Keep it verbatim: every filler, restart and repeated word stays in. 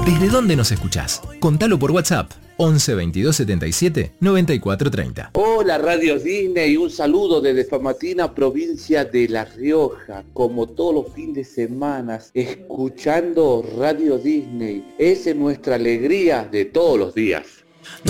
¿Desde dónde nos escuchás? Contalo por WhatsApp once veintidós setenta y siete noventa y cuatro treinta. Hola Radio Disney, un saludo desde Famatina, provincia de La Rioja, como todos los fines de semana, escuchando Radio Disney. Esa es nuestra alegría de todos los días.